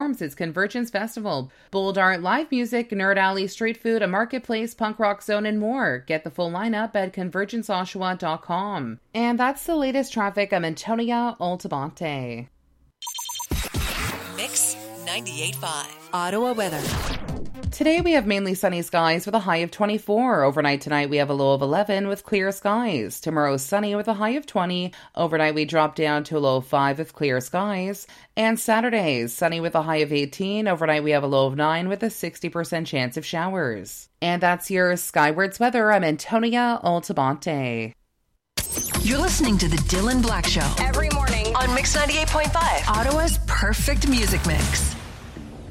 Forms, its Convergence Festival, Bold Art, live music, nerd alley, street food, a marketplace, punk rock zone, and more. Get the full lineup at convergenceoshawa.com. And that's the latest traffic. I'm Antonia Altamonte. Mix 98.5. Ottawa weather. Today we have mainly sunny skies with a high of 24. Overnight tonight we have a low of 11 with clear skies. Tomorrow sunny with a high of 20. Overnight we drop down to a low of 5 with clear skies. And Saturday sunny with a high of 18. Overnight we have a low of 9 with a 60% chance of showers. And that's your Skywards weather. I'm Antonia Altamonte. You're listening to The Dylan Black Show. Every morning on Mix 98.5. Ottawa's perfect music mix.